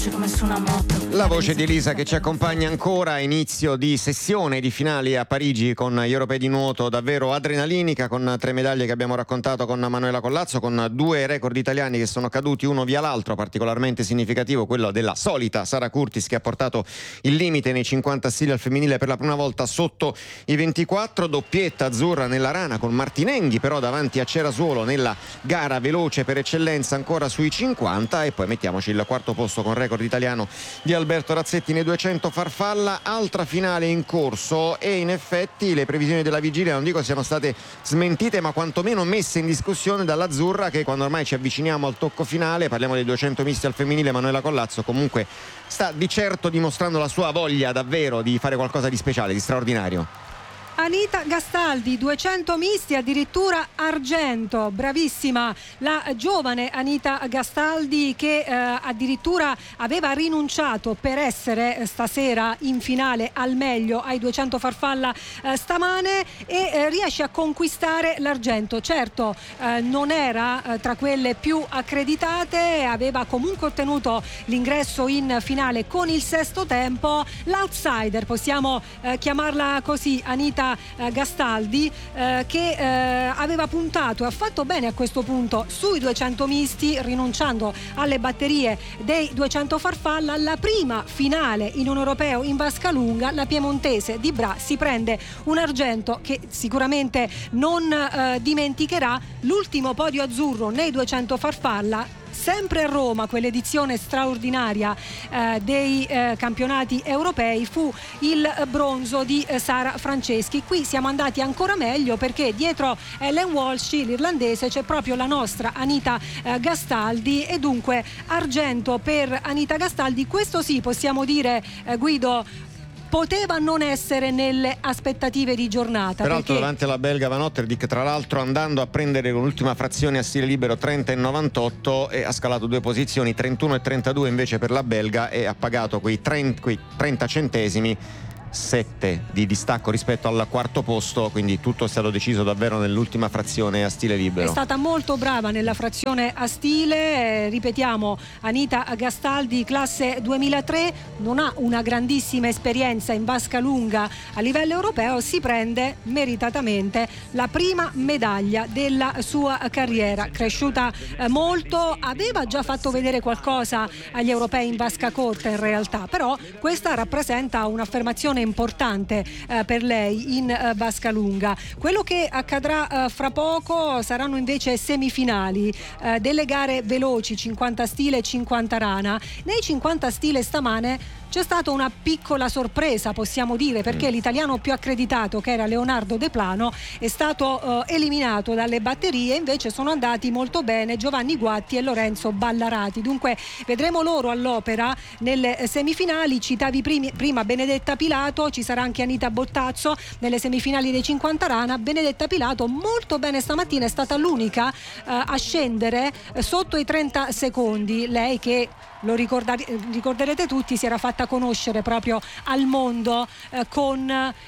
veloce come su una moto. La voce di Elisa che ci accompagna ancora a inizio di sessione di finali a Parigi con gli europei di nuoto davvero adrenalinica, con 3 medaglie che abbiamo raccontato con Manuela Collazzo, con 2 record italiani che sono caduti uno via l'altro, particolarmente significativo quello della solita Sara Curtis che ha portato il limite nei 50 stili al femminile per la prima volta sotto i 24, doppietta azzurra nella rana con Martinenghi però davanti a Cerasuolo nella gara veloce per eccellenza ancora sui 50, e poi mettiamoci il quarto posto con record italiano di Alberto Razzetti nei 200 farfalla. Altra finale in corso e in effetti le previsioni della vigilia non dico siano state smentite ma quantomeno messe in discussione dall'azzurra, che quando ormai ci avviciniamo al tocco finale, parliamo dei 200 misti al femminile, Manuela Collazzo comunque sta di certo dimostrando la sua voglia davvero di fare qualcosa di speciale, di straordinario. Anita Gastaldi, 200 misti, addirittura argento, bravissima la giovane Anita Gastaldi che addirittura aveva rinunciato per essere stasera in finale al meglio ai 200 farfalla stamane e riesce a conquistare l'argento. Certo non era tra quelle più accreditate, aveva comunque ottenuto l'ingresso in finale con il sesto tempo, l'outsider possiamo chiamarla così, Anita Gastaldi che aveva puntato e ha fatto bene a questo punto sui 200 misti, rinunciando alle batterie dei 200 farfalla. La prima finale in un europeo in vasca lunga, la piemontese Di Bra si prende un argento che sicuramente non dimenticherà. L'ultimo podio azzurro nei 200 farfalla sempre a Roma, quell'edizione straordinaria dei campionati europei, fu il bronzo di Sara Franceschi. Qui siamo andati ancora meglio perché dietro Ellen Walsh, l'irlandese, c'è proprio la nostra Anita Gastaldi e dunque argento per Anita Gastaldi. Questo sì, possiamo dire, Guido, poteva non essere nelle aspettative di giornata. Peraltro davanti alla belga Van Otterdyk, tra l'altro andando a prendere l'ultima frazione a stile libero 30 e 98, e ha scalato 2 posizioni, 31 e 32 invece per la belga, e ha pagato quei 30 centesimi, 7 di distacco rispetto al quarto posto, quindi tutto è stato deciso davvero nell'ultima frazione a stile libero. È stata molto brava nella frazione a stile, ripetiamo, Anita Gastaldi, classe 2003, non ha una grandissima esperienza in vasca lunga a livello europeo, si prende meritatamente la prima medaglia della sua carriera, cresciuta molto, aveva già fatto vedere qualcosa agli europei in vasca corta in realtà, però questa rappresenta un'affermazione importante per lei in vasca lunga. Quello che accadrà fra poco saranno invece semifinali delle gare veloci 50 stile e 50 rana. Nei 50 stile stamane c'è stata una piccola sorpresa, possiamo dire, perché l'italiano più accreditato, che era Leonardo De Plano, è stato eliminato dalle batterie. Invece sono andati molto bene Giovanni Guatti e Lorenzo Ballarati. Dunque vedremo loro all'opera nelle semifinali. Citavi prima Benedetta Pilato, ci sarà anche Anita Bottazzo nelle semifinali dei 50 rana. Benedetta Pilato molto bene stamattina, è stata l'unica a scendere sotto i 30 secondi. Lei che, lo ricorderete tutti, si era fatta conoscere proprio al mondo con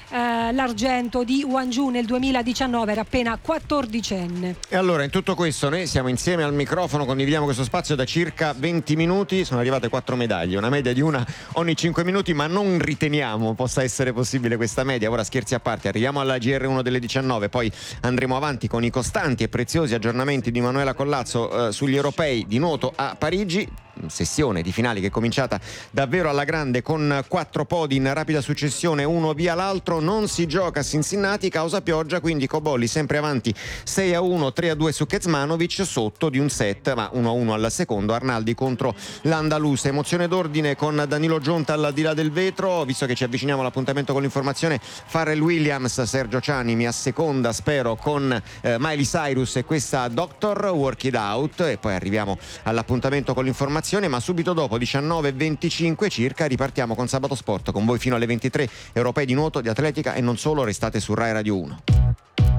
l'argento di Gwangju nel 2019, era appena 14enne. E allora in tutto questo noi siamo insieme al microfono, condividiamo questo spazio da circa 20 minuti, sono arrivate 4 medaglie, una media di una ogni 5 minuti, ma non riteniamo possa essere possibile questa media. Ora scherzi a parte, arriviamo alla GR1 delle 19, poi andremo avanti con i costanti e preziosi aggiornamenti di Manuela Collazzo sugli europei di nuoto a Parigi. Sessione di finali che è cominciata davvero alla grande con 4 podi in rapida successione, uno via l'altro. Non si gioca a Cincinnati causa pioggia, quindi Cobolli sempre avanti 6-1, 3-2 su Kecmanovic, sotto di un set ma 1-1 al secondo. Arnaldi contro l'Andalusa. Emozione d'ordine con Danilo Gionta al di là del vetro, visto che ci avviciniamo all'appuntamento con l'informazione. Pharrell Williams, Sergio Ciani mi asseconda spero con Miley Cyrus e questa Doctor, Work It Out, e poi arriviamo all'appuntamento con l'informazione. Ma subito dopo 19:25 circa ripartiamo con Sabato Sport, con voi fino alle 23, europei di nuoto, di atletica e non solo. Restate su Rai Radio 1.